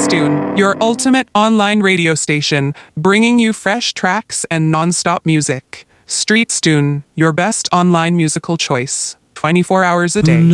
StreetsTune, your ultimate online radio station, bringing you fresh tracks and non-stop music. StreetsTune, your best online musical choice, 24 hours a day.